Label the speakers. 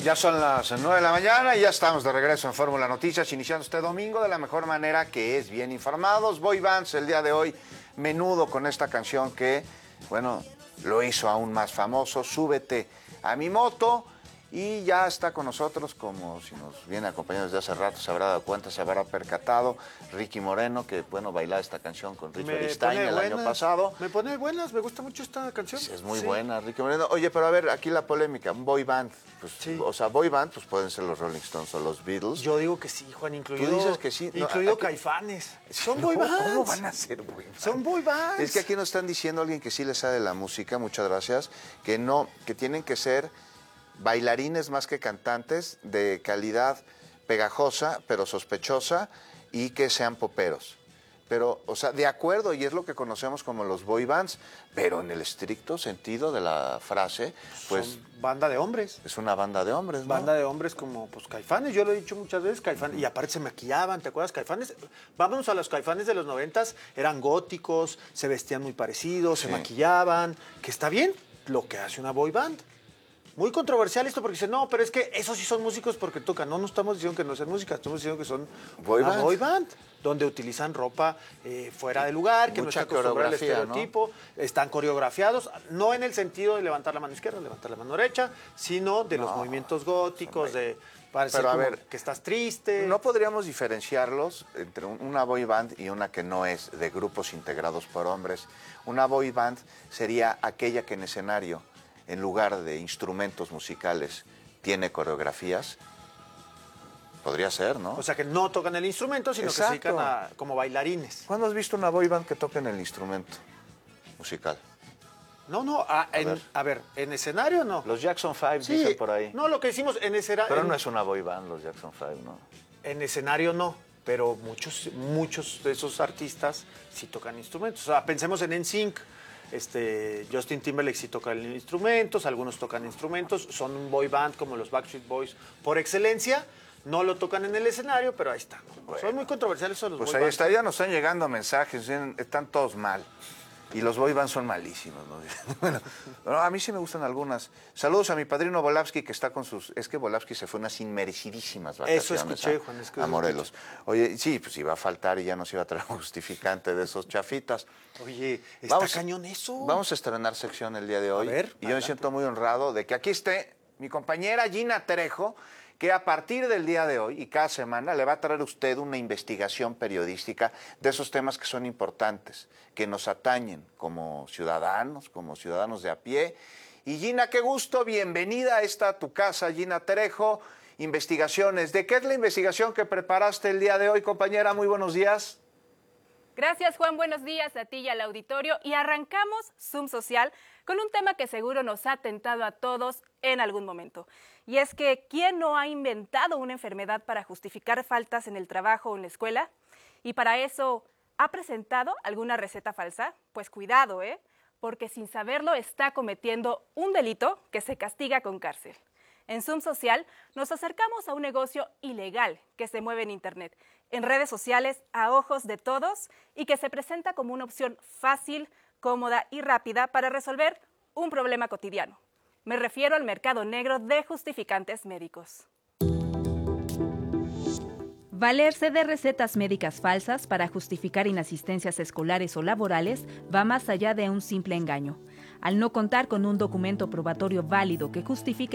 Speaker 1: Ya son las 9 de la mañana y ya estamos de regreso en Fórmula Noticias, iniciando este domingo de la mejor manera, que es bien informados. Boy bands el día de hoy, Menudo, con esta canción que, bueno, lo hizo aún más famoso, Súbete a mi moto. Y ya está con nosotros, como si nos viene acompañando desde hace rato, se habrá dado cuenta, se habrá percatado, Ricky Moreno, que bueno, bailaba esta canción con Richard Stein el año pasado.
Speaker 2: Me pone buenas, me gusta mucho esta canción.
Speaker 1: Sí, es muy buena, Ricky Moreno. Oye, pero a ver, aquí la polémica, un boy band, pues, sí. O sea, boy band, pues pueden ser los Rolling Stones o los Beatles.
Speaker 2: Yo digo que sí, Juan, incluido.
Speaker 1: Tú dices que sí.
Speaker 2: Incluido Caifanes. Son boy bands.
Speaker 1: ¿Cómo van a ser boy bands?
Speaker 2: Son boy bands.
Speaker 1: Es que aquí nos están diciendo alguien que sí le sabe la música, muchas gracias, que no, que tienen que ser bailarines más que cantantes, de calidad pegajosa, pero sospechosa, y que sean poperos. Pero, o sea, de acuerdo, y es lo que conocemos como los boy bands, pero en el estricto sentido de la frase, pues...
Speaker 2: Son banda de hombres.
Speaker 1: Es una banda de hombres, ¿no?
Speaker 2: Banda de hombres como, pues, Caifanes, yo lo he dicho muchas veces, Caifanes, y aparte se maquillaban, ¿te acuerdas? Caifanes, vámonos a los Caifanes de los 90s, eran góticos, se vestían muy parecidos,
Speaker 1: sí,
Speaker 2: se maquillaban, que está bien lo que hace una boy band. Muy controversial esto porque dicen, no, pero es que esos sí son músicos porque tocan. No, no estamos diciendo que no sean músicas, estamos diciendo que son una boy band, donde utilizan ropa fuera de lugar, que
Speaker 1: mucha
Speaker 2: no está acostumbrada al estereotipo,
Speaker 1: ¿no?
Speaker 2: Están coreografiados, no en el sentido de levantar la mano izquierda, levantar la mano derecha, sino de los movimientos góticos, de parecer como que estás triste.
Speaker 1: ¿No podríamos diferenciarlos entre una boy band y una que no es, de grupos integrados por hombres? Una boy band sería aquella que en escenario, en lugar de instrumentos musicales, tiene coreografías. Podría ser, ¿no?
Speaker 2: O sea, que no tocan el instrumento, sino
Speaker 1: exacto,
Speaker 2: que se dedican como bailarines.
Speaker 1: ¿Cuándo has visto una boy band que toque en el instrumento musical?
Speaker 2: No, a ver, en escenario no.
Speaker 1: Los Jackson 5
Speaker 2: sí,
Speaker 1: dicen por ahí.
Speaker 2: No, lo que hicimos en escenario...
Speaker 1: Pero no es una boy band los Jackson 5, ¿no?
Speaker 2: En escenario no, pero muchos de esos artistas sí tocan instrumentos. O sea, pensemos en NSYNC. Justin Timberlake sí toca instrumentos, algunos tocan instrumentos, son un boy band como los Backstreet Boys por excelencia, no lo tocan en el escenario, pero ahí están. Bueno, son muy controversiales esos los
Speaker 1: pues
Speaker 2: boy
Speaker 1: ahí
Speaker 2: bands.
Speaker 1: está, ya nos están llegando mensajes, están todos mal. Y los boy bands son malísimos, ¿no? Bueno, a mí sí me gustan algunas. Saludos a mi padrino Volavsky, que está con sus... Es que Volavsky se fue unas inmerecidísimas vacaciones.
Speaker 2: Eso escuché, Juan.
Speaker 1: A Morelos. Oye, sí, pues iba a faltar y ya nos iba a traer un justificante de esos chafitas.
Speaker 2: Oye, está cañón eso.
Speaker 1: Vamos a estrenar sección el día de hoy.
Speaker 2: A ver,
Speaker 1: y yo me siento muy honrado de que aquí esté mi compañera Gina Trejo, que a partir del día de hoy y cada semana le va a traer a usted una investigación periodística de esos temas que son importantes, que nos atañen como ciudadanos de a pie. Y Gina, qué gusto, bienvenida a esta tu casa, Gina Trejo, investigaciones. ¿De qué es la investigación que preparaste el día de hoy, compañera? Muy buenos días.
Speaker 3: Gracias, Juan. Buenos días a ti y al auditorio. Y arrancamos Zoom Social con un tema que seguro nos ha tentado a todos en algún momento. Y es que, ¿quién no ha inventado una enfermedad para justificar faltas en el trabajo o en la escuela? Y para eso, ¿ha presentado alguna receta falsa? Pues cuidado, porque sin saberlo está cometiendo un delito que se castiga con cárcel. En Zoom Social nos acercamos a un negocio ilegal que se mueve en Internet, en redes sociales a ojos de todos y que se presenta como una opción fácil, cómoda y rápida para resolver un problema cotidiano. Me refiero al mercado negro de justificantes médicos. Valerse de recetas médicas falsas para justificar inasistencias escolares o laborales va más allá de un simple engaño. Al no contar con un documento probatorio válido que justifique